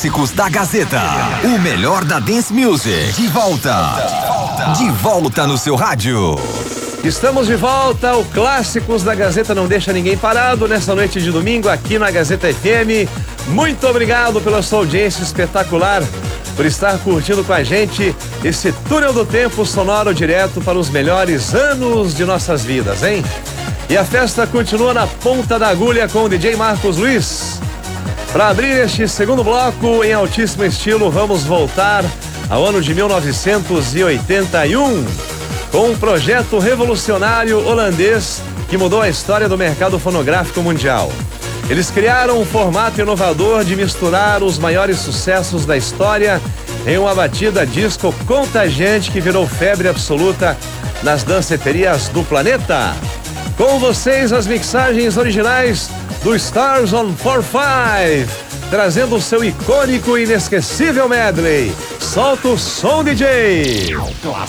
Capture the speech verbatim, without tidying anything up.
Clássicos da Gazeta, o melhor da Dance Music, de volta, de volta no seu rádio. Estamos de volta, o Clássicos da Gazeta não deixa ninguém parado nessa noite de domingo aqui na Gazeta F M. Muito obrigado pela sua audiência espetacular, por estar curtindo com a gente esse túnel do tempo sonoro direto para os melhores anos de nossas vidas, hein? E a festa continua na ponta da agulha com o D J Marcos Luiz. Para abrir este segundo bloco em altíssimo estilo, vamos voltar ao ano de mil novecentos e oitenta e um, com um projeto revolucionário holandês que mudou a história do mercado fonográfico mundial. Eles criaram um formato inovador de misturar os maiores sucessos da história em uma batida disco contagiante que virou febre absoluta nas danceterias do planeta. Com vocês as mixagens originais do Stars on four five, trazendo o seu icônico e inesquecível medley. Solta o som, D J!